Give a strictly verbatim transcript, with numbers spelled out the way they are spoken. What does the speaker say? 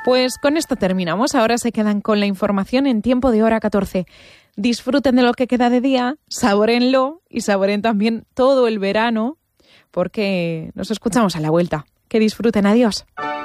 Pues con esto terminamos. Ahora se quedan con la información en tiempo de hora catorce. Disfruten de lo que queda de día, sabórenlo y saboren también todo el verano, porque nos escuchamos a la vuelta. Que disfruten. Adiós.